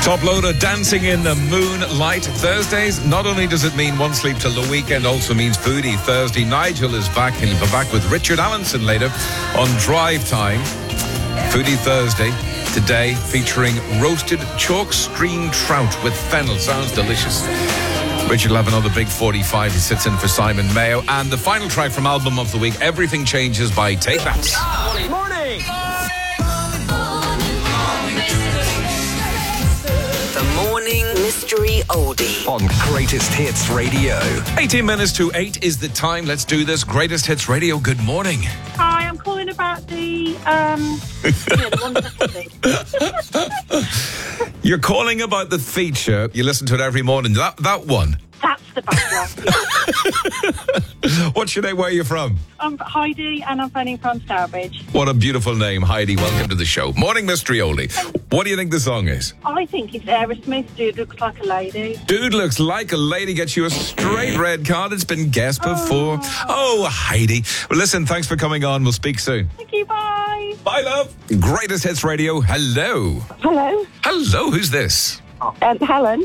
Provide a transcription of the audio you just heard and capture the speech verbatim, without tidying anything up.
Top loader dancing in the moonlight. Thursdays, not only does it mean one sleep till the weekend, also means Foodie Thursday. Nigel is back and he'll be back with Richard Allenson later on Drive Time. Foodie Thursday today featuring roasted chalk stream trout with fennel. Sounds delicious. Richard will have another big forty-five. He sits in for Simon Mayo. And the final track from Album of the Week, Everything Changes by Take That. Morning! Morning! The Morning Mystery Oldie On Greatest Hits Radio. eighteen minutes to eight is the time. Let's do this. Greatest Hits Radio, good morning. Hi, I'm calling about the, um... yeah, the one thing. You're calling about the feature. You listen to it every morning. That that one. That's the background. Yeah. What's your name? Where are you from? I'm Heidi and I'm phoning from Stourbridge. What a beautiful name, Heidi. Welcome to the show. Morning Mystery Oldie. What do you think the song is? I think it's Aerosmith, Dude Looks Like a Lady. Dude Looks Like a Lady gets you a straight red card. It's been guessed before. Oh, oh Heidi. Well, listen, thanks for coming on. We'll speak soon. Thank you, bye. Bye, love. Greatest Hits Radio. Hello. Hello. Hello, who's this? Um, Helen.